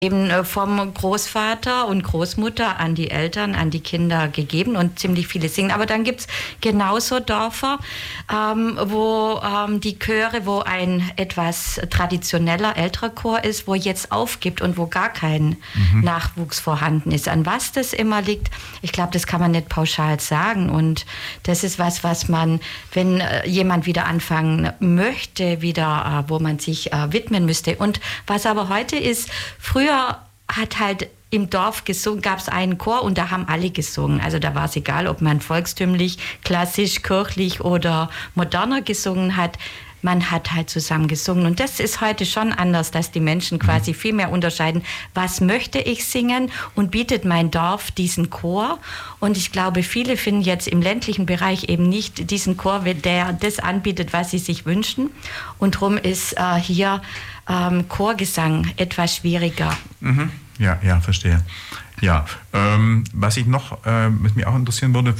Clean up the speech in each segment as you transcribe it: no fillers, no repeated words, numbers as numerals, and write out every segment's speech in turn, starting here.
eben vom Großvater und Großmutter an die Eltern, an die Kinder gegeben und ziemlich viele singen. Aber dann gibt's genauso Dörfer, wo die Chöre, wo ein etwas traditioneller, älterer Chor ist, wo jetzt aufgibt und wo gar kein Nachwuchs vorhanden ist. An was das immer liegt, ich glaube, das kann man nicht pauschal sagen. Und das ist was man, wenn jemand wieder anfangen möchte, wieder, wo man sich widmen müsste. Und was aber heute ist, früher hat halt im Dorf gesungen, gab es einen Chor und da haben alle gesungen. Also da war es egal, ob man volkstümlich, klassisch, kirchlich oder moderner gesungen hat. Man hat halt zusammen gesungen. Und das ist heute schon anders, dass die Menschen quasi viel mehr unterscheiden, was möchte ich singen und bietet mein Dorf diesen Chor. Und ich glaube, viele finden jetzt im ländlichen Bereich eben nicht diesen Chor, der das anbietet, was sie sich wünschen. Und darum ist hier Chorgesang etwas schwieriger. Ja, verstehe. Ja, was mich auch interessieren würde,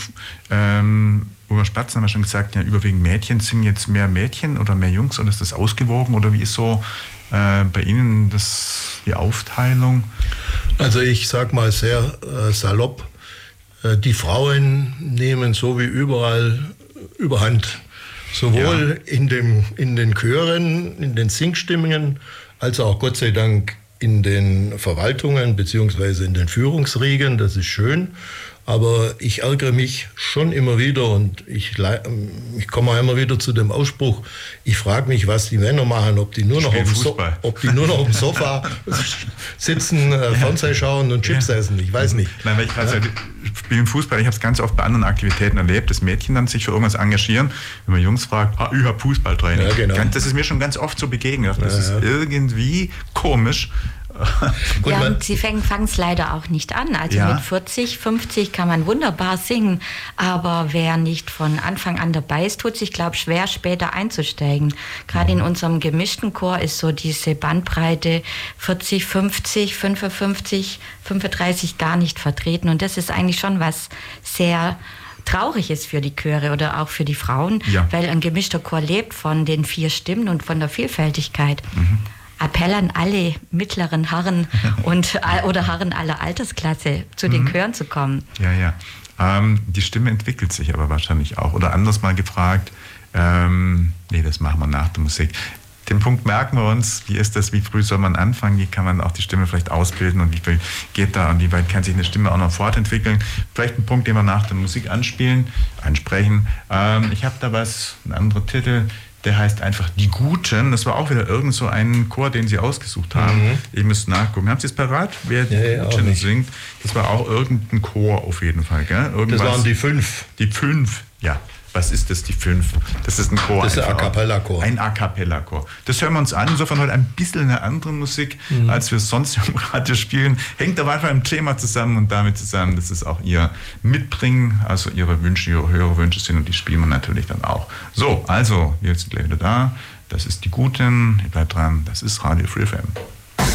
Uwe Spatz haben wir schon gesagt, ja, überwiegend Mädchen. Sind jetzt mehr Mädchen oder mehr Jungs oder ist das ausgewogen oder wie ist so bei Ihnen die Aufteilung? Also ich sag mal sehr salopp, die Frauen nehmen so wie überall Überhand. Sowohl in den Chören, in den Singstimmungen, als auch Gott sei Dank in den Verwaltungen bzw. in den Führungsriegen. Das ist schön. Aber ich ärgere mich schon immer wieder und ich komme immer wieder zu dem Ausspruch, ich frage mich, was die Männer machen, ob die nur noch auf dem Sofa sitzen, Fernsehen schauen und Chips essen, ich weiß nicht. Nein, weil ich gerade sage, spielen Fußball, ich habe es ganz oft bei anderen Aktivitäten erlebt, dass Mädchen dann sich für irgendwas engagieren, wenn man Jungs fragt, ich habe Fußballtraining. Ja, genau. Das ist mir schon ganz oft so begegnet, das ist irgendwie komisch. Ja, und sie fangen es leider auch nicht an. Also mit 40, 50 kann man wunderbar singen, aber wer nicht von Anfang an dabei ist, tut sich, glaube ich, schwer, später einzusteigen. Gerade in unserem gemischten Chor ist so diese Bandbreite 40, 50, 55, 35 gar nicht vertreten. Und das ist eigentlich schon was sehr Trauriges für die Chöre oder auch für die Frauen, weil ein gemischter Chor lebt von den 4 Stimmen und von der Vielfältigkeit. Appell an alle mittleren Herren oder Herren aller Altersklasse, zu den Chören zu kommen. Ja. Die Stimme entwickelt sich aber wahrscheinlich auch. Oder anders mal gefragt, das machen wir nach der Musik. Den Punkt merken wir uns, wie ist das, wie früh soll man anfangen, wie kann man auch die Stimme vielleicht ausbilden und wie viel geht da und wie weit kann sich eine Stimme auch noch fortentwickeln. Vielleicht ein Punkt, den wir nach der Musik ansprechen. Ich habe da einen anderen Titel. Der heißt einfach Die Guten. Das war auch wieder irgend so ein Chor, den Sie ausgesucht haben. Ihr müsst nachgucken. Haben Sie es parat? Wer Die Guten singt? Das war auch irgendein Chor auf jeden Fall. Gell? Das waren die 5. Die 5, ja. Was ist das, die 5? Das ist ein Chor. Das ist ein A-Cappella-Chor. Ein A-Cappella-Chor. Das hören wir uns an. Insofern heute ein bisschen eine andere Musik, als wir sonst im Radio spielen. Hängt aber einfach im Thema zusammen und damit zusammen, dass es auch Ihr Mitbringen, also Ihre Wünsche, Ihre höhere Wünsche sind und die spielen wir natürlich dann auch. So, also, wir sind gleich wieder da. Das ist Die Guten. Ihr bleibt dran. Das ist Radio Free FM.